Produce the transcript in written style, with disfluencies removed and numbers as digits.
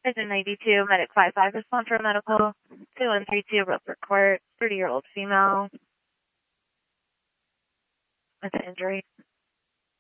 Vision 92, Medic 55, respond for a medical. 2132, Roper Court, 30-year-old female with an injury.